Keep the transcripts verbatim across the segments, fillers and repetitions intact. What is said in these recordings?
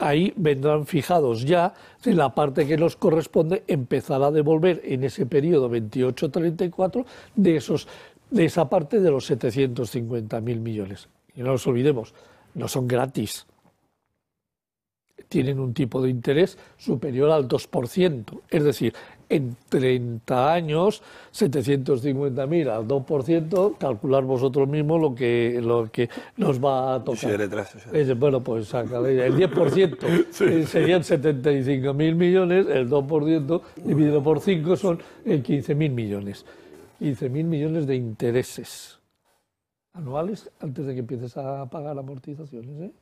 ahí vendrán fijados ya en la parte que nos corresponde empezar a devolver en ese periodo veintiocho treinta y cuatro de, esos, de esa parte de los setecientos cincuenta mil millones. Y no nos olvidemos, no son gratis. Tienen un tipo de interés superior al dos por ciento. Es decir, en treinta años, setecientos cincuenta mil al dos por ciento, calcular vosotros mismos lo que, lo que nos va a tocar. Yo soy de letras, o sea. Es, bueno, pues el diez por ciento sí. Serían setenta y cinco mil millones, el dos por ciento dividido por cinco son quince mil millones. quince mil millones de intereses anuales antes de que empieces a pagar amortizaciones, ¿eh?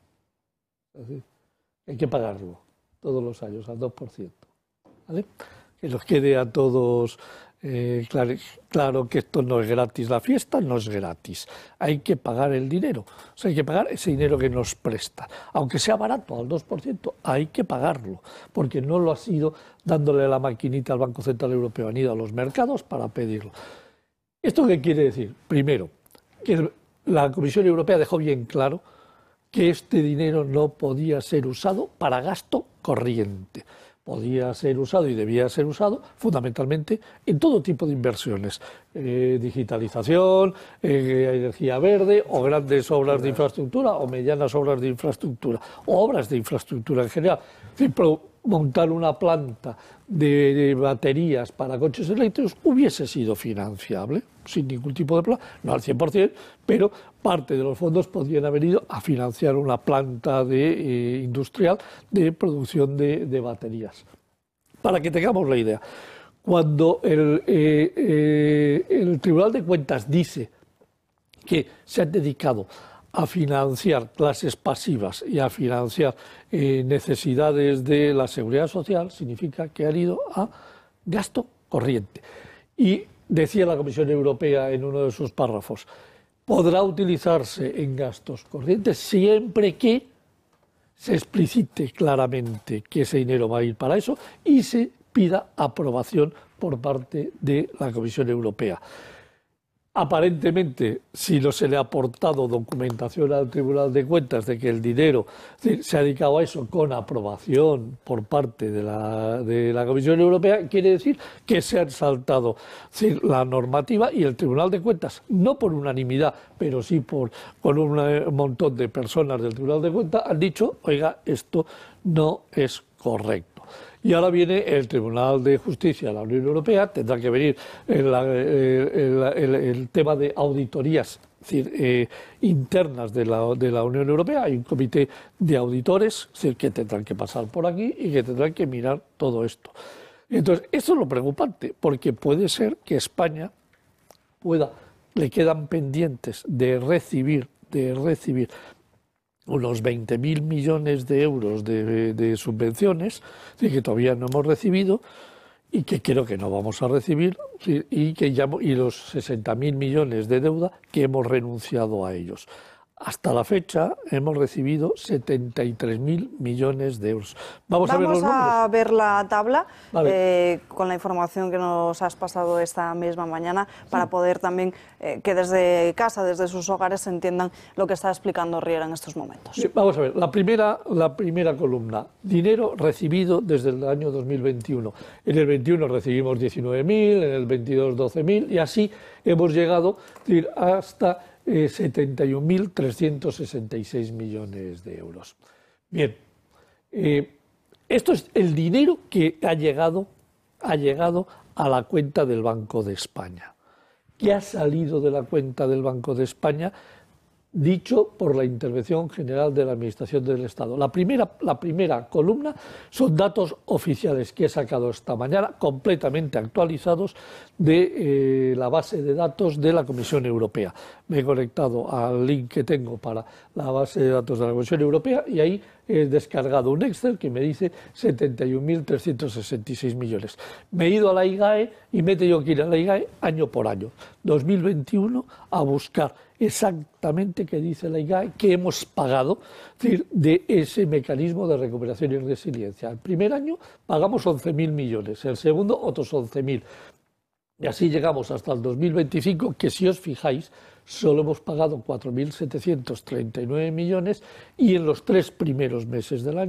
Es decir, hay que pagarlo todos los años al dos por ciento, ¿vale? Que nos quede a todos eh, claro, claro que esto no es gratis, la fiesta no es gratis, hay que pagar el dinero, o sea, hay que pagar ese dinero que nos presta, aunque sea barato, al dos por ciento, hay que pagarlo, porque no lo ha sido dándole la maquinita al Banco Central Europeo, han ido a los mercados para pedirlo. ¿Esto qué quiere decir? Primero, que la Comisión Europea dejó bien claro que este dinero no podía ser usado para gasto corriente. Podía ser usado y debía ser usado fundamentalmente en todo tipo de inversiones, eh, digitalización, eh, energía verde o grandes obras de infraestructura o medianas obras de infraestructura o obras de infraestructura en general. Es decir, montar una planta de, de baterías para coches eléctricos hubiese sido financiable sin ningún tipo de plan, no al cien por cien, pero parte de los fondos podrían haber ido a financiar una planta de, eh, industrial de producción de, de baterías. Para que tengamos la idea, cuando el, eh, eh, el Tribunal de Cuentas dice que se han dedicado a financiar clases pasivas y a financiar eh, necesidades de la seguridad social, significa que han ido a gasto corriente. Y decía la Comisión Europea en uno de sus párrafos, podrá utilizarse en gastos corrientes siempre que se explicite claramente que ese dinero va a ir para eso y se pida aprobación por parte de la Comisión Europea. Aparentemente, si no se le ha aportado documentación al Tribunal de Cuentas de que el dinero se ha dedicado a eso con aprobación por parte de la, de la Comisión Europea, quiere decir que se han saltado la normativa y el Tribunal de Cuentas, no por unanimidad, pero sí por, con un montón de personas del Tribunal de Cuentas, han dicho, oiga, esto no es correcto. Y ahora viene el Tribunal de Justicia de la Unión Europea, tendrá que venir el, el, el, el tema de auditorías es decir, eh, internas de la, de la Unión Europea. Hay un comité de auditores es decir, que tendrán que pasar por aquí y que tendrán que mirar todo esto. Entonces, esto es lo preocupante, porque puede ser que España pueda, le quedan pendientes de recibir, de recibir unos veinte mil millones de euros de, de subvenciones que todavía no hemos recibido y que creo que no vamos a recibir y, que ya, y los sesenta mil millones de deuda que hemos renunciado a ellos. Hasta la fecha hemos recibido setenta y tres mil millones de euros. Vamos, Vamos a ver los números. a ver la tabla vale. eh, con la información que nos has pasado esta misma mañana para sí. poder también eh, que desde casa, desde sus hogares, entiendan lo que está explicando Riera en estos momentos. Sí, vamos a ver, la primera, la primera columna, dinero recibido desde el año dos mil veintiuno. En el veintiuno recibimos diecinueve mil, en el veintidós doce mil y así hemos llegado decir, hasta Eh, setenta y un mil trescientos sesenta y seis millones de euros. Bien, eh, esto es el dinero que ha llegado, ha llegado a la cuenta del Banco de España. ¿Qué ha salido de la cuenta del Banco de España? Dicho por la Intervención General de la Administración del Estado. La primera, la primera columna son datos oficiales que he sacado esta mañana, completamente actualizados de eh, la base de datos de la Comisión Europea. Me he conectado al link que tengo para la base de datos de la Comisión Europea y ahí he descargado un Excel que me dice setenta y un mil trescientos sesenta y seis millones. Me he ido a la I G A E y me he tenido que ir a la I G A E año por año, dos mil veintiuno, a buscar exactamente qué dice la I G A E, que hemos pagado es decir, de ese mecanismo de recuperación y resiliencia. El primer año pagamos once mil millones, el segundo otros once mil. Y así llegamos hasta el dos mil veinticinco, que si os fijáis, solo hemos pagado cuatro mil setecientos treinta y nueve millones y en los tres primeros meses del año